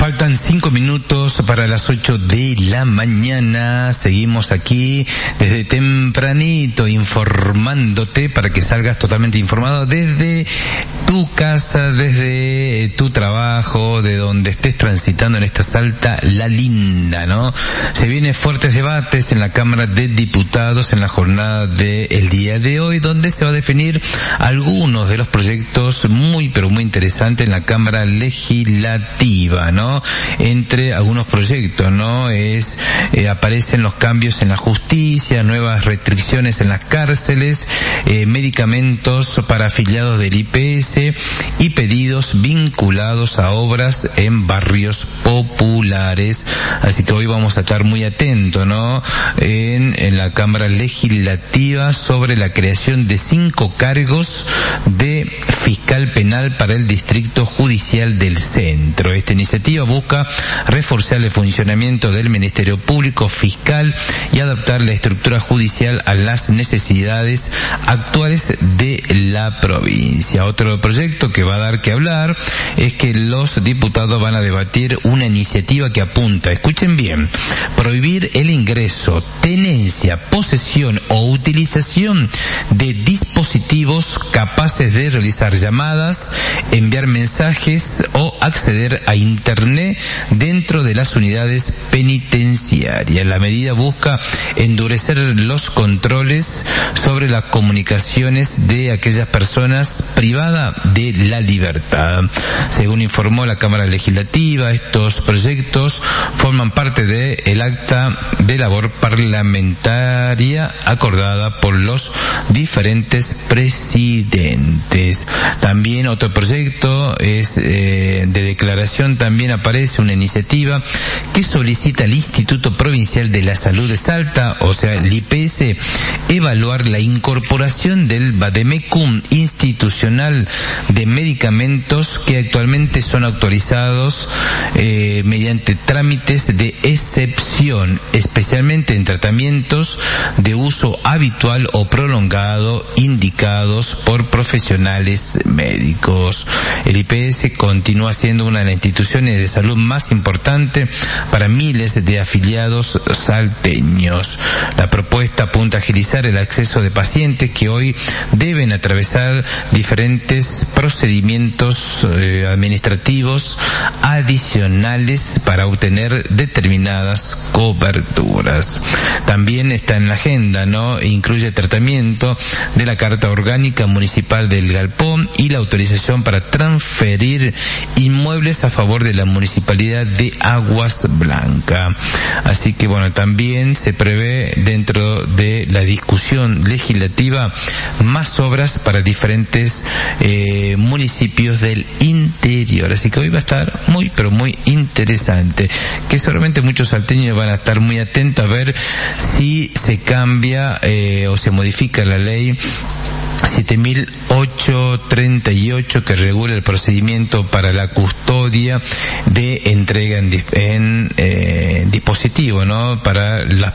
Faltan 5 minutos para las 8 de la mañana. Seguimos aquí desde tempranito informándote para que salgas totalmente informado desde tu casa, desde tu trabajo, de donde estés transitando en esta Salta la Linda, ¿no? Se vienen fuertes debates en la Cámara de Diputados en la jornada del día de hoy, donde se va a definir algunos de los proyectos muy pero muy interesantes en la Cámara Legislativa, ¿no? Entre algunos proyectos, ¿no? Aparecen los cambios en la justicia, nuevas restricciones en las cárceles, medicamentos para afiliados del IPS y pedidos vinculados a obras en barrios populares. Así que hoy vamos a estar muy atentos, ¿no? En la Cámara Legislativa sobre la creación de 5 cargos de fiscal penal para el Distrito Judicial del Centro. Esta iniciativa busca reforzar el funcionamiento del Ministerio Público Fiscal y adaptar la estructura judicial a las necesidades actuales de la provincia. Otro proyecto que va a dar que hablar es que los diputados van a debatir una iniciativa que apunta, escuchen bien, prohibir el ingreso, tenencia, posesión o utilización de dispositivos capaces de realizar llamadas, enviar mensajes o acceder a Internet dentro de las unidades penitenciarias. La medida busca endurecer los controles sobre las comunicaces de aquellas personas privadas de la libertad. Según informó la Cámara Legislativa, estos proyectos forman parte del acta de labor parlamentaria acordada por los diferentes presidentes. También otro proyecto es de declaración, también aparece una iniciativa que solicita al Instituto Provincial de la Salud de Salta, o sea, el IPS, evaluar la incorporación del vademecum institucional de medicamentos que actualmente son autorizados mediante trámites de excepción, especialmente en tratamientos de uso habitual o prolongado indicados por profesionales médicos. El IPS continúa siendo una de las instituciones de salud más importante para miles de afiliados salteños. La propuesta apunta a agilizar el acceso de pacientes que hoy deben atravesar diferentes procedimientos administrativos adicionales para obtener determinadas coberturas. También está en la agenda, ¿no? Incluye tratamiento de la Carta Orgánica Municipal del Galpón y la autorización para transferir inmuebles a favor de la Municipalidad de Aguas Blancas. Así que bueno, también se prevé dentro de la discusión legislativa más obras para diferentes municipios del interior. Así que hoy va a estar muy pero muy interesante, que seguramente muchos salteños van a estar muy atentos a ver si se cambia o se modifica la ley 7.838 que regula el procedimiento para la custodia de entrega en dispositivo, ¿no? Para las